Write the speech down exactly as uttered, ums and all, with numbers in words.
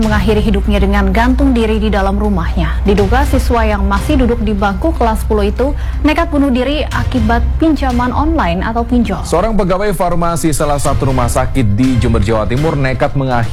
mengakhiri hidupnya dengan gantung diri di dalam rumahnya. Diduga siswa yang masih duduk di bangku kelas sepuluh itu nekat bunuh diri akibat pinjaman online atau pinjol. Seorang pegawai farmasi salah satu rumah sakit di Jember, Jawa Timur nekat mengakhiri